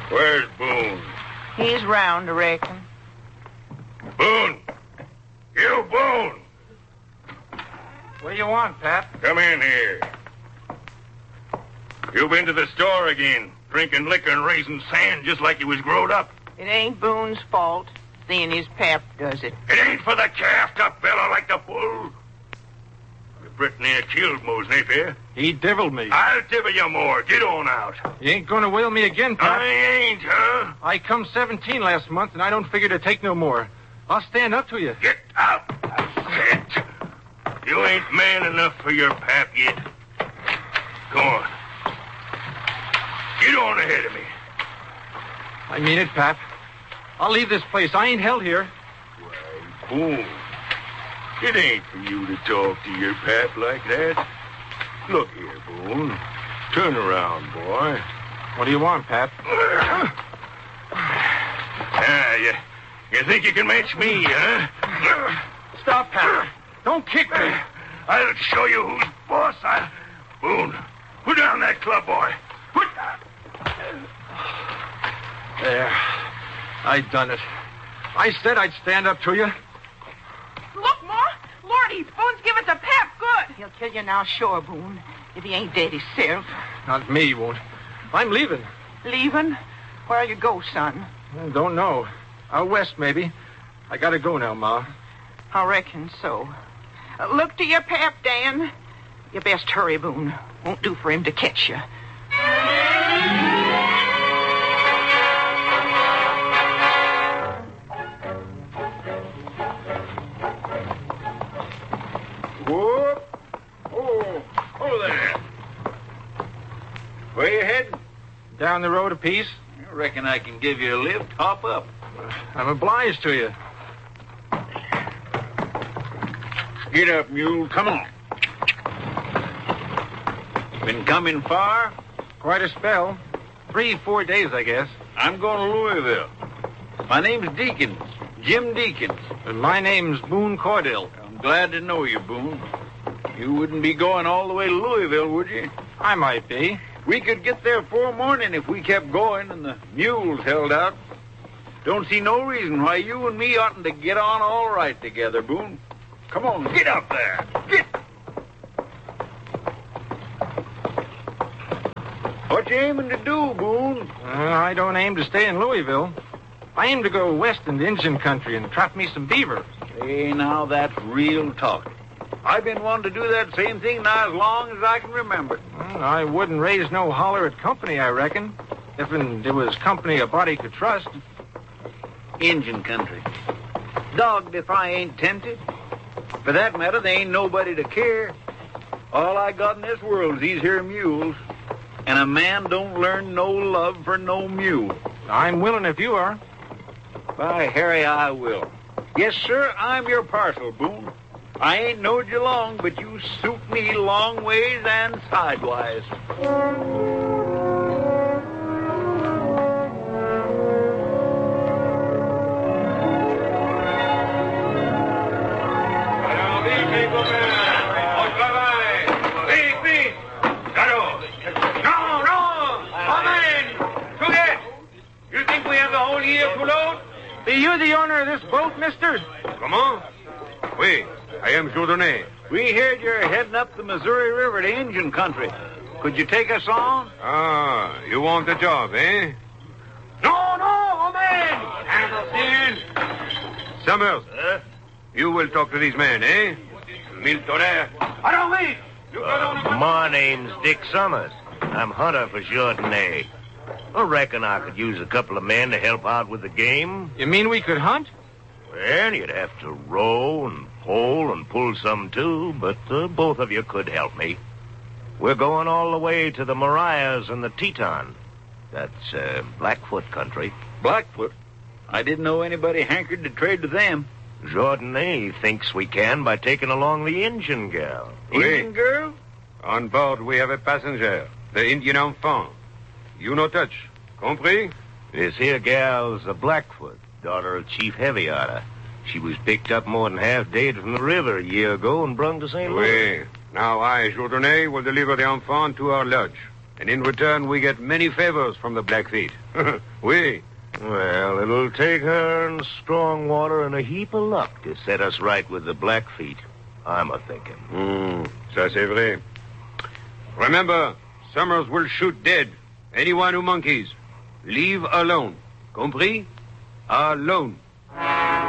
Where's Boone? He's round, I reckon. Boone! You, Boone! What do you want, Pap? Come in here. You been to the store again, drinking liquor and raising sand just like you was growed up. It ain't Boone's fault, seeing his pap does it. It ain't for the calf to bellow like the bull. The Brittany killed Mose Napier. He deviled me. I'll divvy you more. Get on out. You ain't gonna whale me again, Pap. I ain't, huh? I come 17 last month, and I don't figure to take no more. I'll stand up to you. Get out, I said. You ain't man enough for your pap yet. Go on. Get on ahead of me. I mean it, Pap. I'll leave this place. I ain't held here. Why, Boone, it ain't for you to talk to your pap like that. Look here, Boone. Turn around, boy. What do you want, Pap? You think you can match me, huh? Stop, Pap. Don't kick me. I'll show you who's boss. Boone, put down that club, boy. Put down. There. I done it. I said I'd stand up to you. Look, Ma. Lordy, Boone's give it to Pap good. He'll kill you now, sure, Boone, if he ain't dead himself. Not me, won't. I'm leaving. Leaving? Where'll you go, son? Don't know. Out west, maybe. I gotta go now, Ma. I reckon so. Look to your pap, Dan. You best hurry, Boone. Won't do for him to catch you. Whoop. Oh, there. Where you heading? Down the road a piece. I reckon I can give you a lift. Hop up. I'm obliged to you. Get up, mule. Come on. Been coming far? Quite a spell. 3-4 days, I guess. I'm going to Louisville. My name's Deakins. Jim Deakins. And my name's Boone Cordell. I'm glad to know you, Boone. You wouldn't be going all the way to Louisville, would you? I might be. We could get there 4 morning if we kept going and the mules held out. Don't see no reason why you and me oughtn't to get on all right together, Boone. Come on, get up there. Get. What you aiming to do, Boone? I don't aim to stay in Louisville. I aim to go west in the Indian country and trap me some beaver. Hey, now that's real talk. I've been wanting to do that same thing now as long as I can remember. Well, I wouldn't raise no holler at company, I reckon. If it was company a body could trust. Indian country. Dogged if I ain't tempted. For that matter, there ain't nobody to care. All I got in this world is these here mules. And a man don't learn no love for no mule. I'm willing if you are. By Harry, I will. Yes, sir, I'm your parcel, Boone. I ain't knowed you long, but you suit me long ways and sidewise. Are you the owner of this boat, mister? Comment? Oui, I am Jourdain. We heard you're heading up the Missouri River to Indian country. Could you take us on? Ah, you want the job, eh? No, man! Anderson! Summers, you will talk to these men, eh? Mille tonnerres. I don't mean. My name's Dick Summers. I'm hunter for Jourdain. I reckon I could use a couple of men to help out with the game. You mean we could hunt? Well, you'd have to row and pole and pull some too, but both of you could help me. We're going all the way to the Marias and the Teton. That's Blackfoot country. Blackfoot? I didn't know anybody hankered to trade to them. Jourdain thinks we can by taking along the Indian girl. Indian girl? On board, we have a passenger, the Indian enfant. You no touch. Compris? This here gal's a Blackfoot, daughter of Chief Heavy-Otter. She was picked up more than half dead from the river a year ago and brung to St. Louis. Oui. Now I, Jourdain, will deliver the enfant to our lodge. And in return, we get many favors from the Blackfeet. Oui. Well, it'll take her and strong water and a heap of luck to set us right with the Blackfeet. I'm a-thinking. Ça c'est vrai. Remember, Summers will shoot dead anyone who monkeys. Leave alone. Compris? Alone.